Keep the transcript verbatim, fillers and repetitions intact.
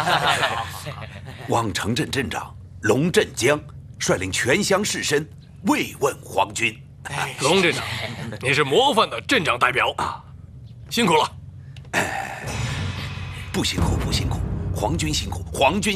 望城镇镇长龙振江率领全乡士绅慰问皇军。 龙镇长，你是模范的镇长代表啊，辛苦了。 不辛苦，不辛苦，皇军辛苦，皇军。